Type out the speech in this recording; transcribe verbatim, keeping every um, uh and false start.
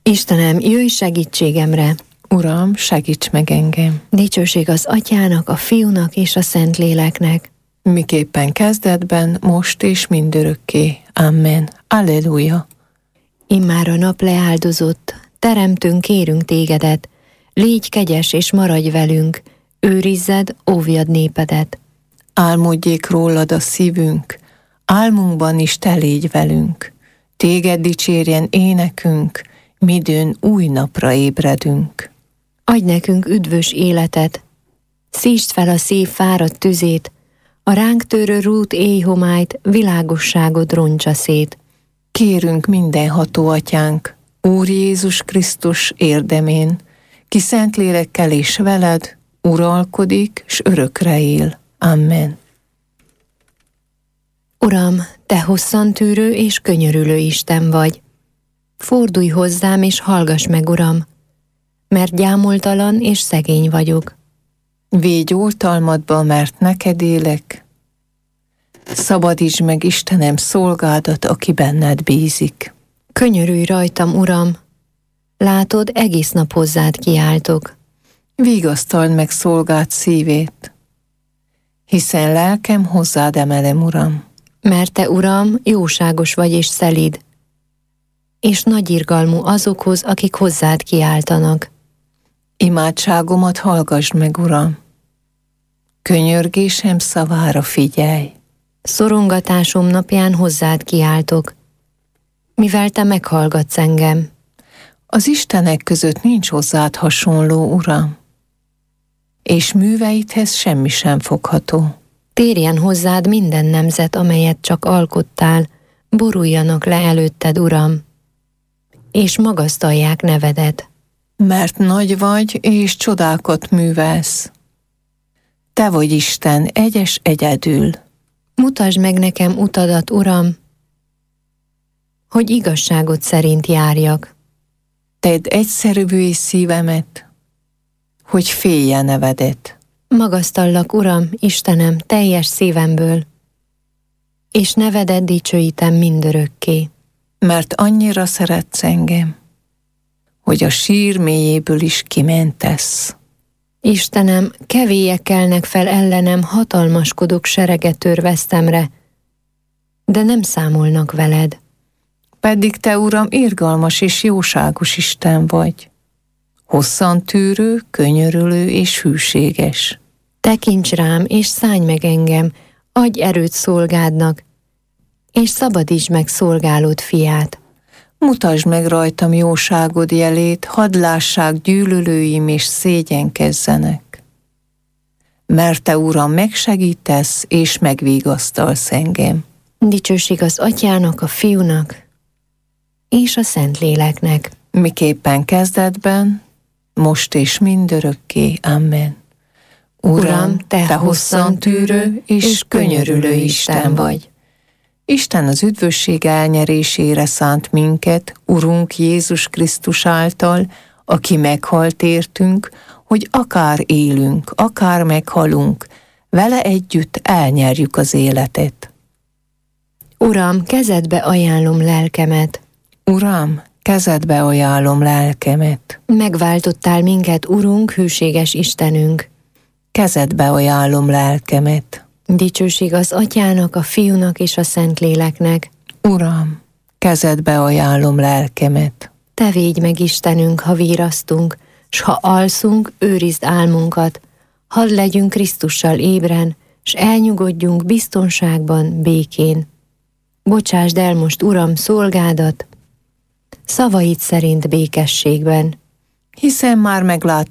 Istenem, jöjj segítségemre! Uram, segíts meg engem! Dicsőség az Atyának, a Fiúnak és a Szentléleknek. Miképpen kezdetben, most és mindörökké. Amen. Alleluja! Immár a nap leáldozott, teremtünk, kérünk tégedet, légy kegyes és maradj velünk, őrizzed, óvjad népedet. Álmodjék rólad a szívünk, álmunkban is te légy velünk. Téged dicsérjen énekünk, midőn új napra ébredünk. Adj nekünk üdvös életet, szítsd fel a szív fáradt tüzét, a ránk törő rút éjhomályt, világosságod roncsa szét. Kérünk mindenható Atyánk, Úr Jézus Krisztus érdemén, ki Szentlélekkel és veled uralkodik, s örökre él. Amen. Uram, te hosszantűrő és könyörülő Isten vagy. Fordulj hozzám és hallgass meg, Uram, mert gyámoltalan és szegény vagyok. Védj oltalmadba, mert neked élek. Szabadítsd meg, Istenem, szolgádat, aki benned bízik. Könyörülj rajtam, Uram, látod, egész nap hozzád kiáltok. Vigasztald meg szolgád szívét, hiszen lelkem hozzád emelem, Uram. Mert te, Uram, jóságos vagy és szelíd, és nagy irgalmú azokhoz, akik hozzád kiáltanak. Imádságomat hallgassd meg, Uram. Könyörgésem szavára figyelj. Szorongatásom napján hozzád kiáltok, mivel te meghallgatsz engem. Az istenek között nincs hozzád hasonló, Uram, és műveidhez semmi sem fogható. Térjen hozzád minden nemzet, amelyet csak alkottál, boruljanak le előtted, Uram, és magasztalják nevedet. Mert nagy vagy, és csodákat művelsz. Te vagy Isten, egyes egyedül. Mutasd meg nekem utadat, Uram, hogy igazságot szerint járjak. Tedd egyszerűvé szívemet, hogy félje nevedet. Magasztallak, Uram, Istenem, teljes szívemből, és nevedet dicsőítem mindörökké. Mert annyira szeretsz engem, hogy a sír mélyéből is kimentesz. Istenem, kevélyek kelnek fel ellenem, hatalmaskodók serege tör vesztemre, de nem számolnak veled. Pedig te, Uram, irgalmas és jóságos Isten vagy. Hosszantűrő, könyörülő és hűséges. Tekints rám, és szállj meg engem, adj erőt szolgádnak, és szabadítsd meg szolgálód fiát. Mutasd meg rajtam jóságod jelét, hadd lássák gyűlölőim, és szégyenkezzenek. Mert te, Uram, megsegítesz, és megvigasztalsz engem. Dicsőség az Atyának, a Fiúnak, és a Szentléleknek. Miképpen kezdetben, most és mindörökké. Amen. Uram, te, te hosszantűrő és könyörülő Isten vagy. Isten az üdvösség elnyerésére szánt minket, Urunk Jézus Krisztus által, aki meghalt értünk, hogy akár élünk, akár meghalunk, vele együtt elnyerjük az életet. Uram, kezedbe ajánlom lelkemet. Uram, kezedbe ajánlom lelkemet. Megváltottál minket, Urunk, hűséges Istenünk. Kezedbe ajánlom lelkemet. Dicsőség az Atyának, a Fiúnak és a Szentléleknek. Uram, kezedbe ajánlom lelkemet. Te védj meg, Istenünk, ha virasztunk, s ha alszunk, őrizd álmunkat. Hadd legyünk Krisztussal ébren, s elnyugodjunk biztonságban, békén. Bocsásd el most, Uram, szolgádat, szavaid szerint békességben. Hiszen már megláttam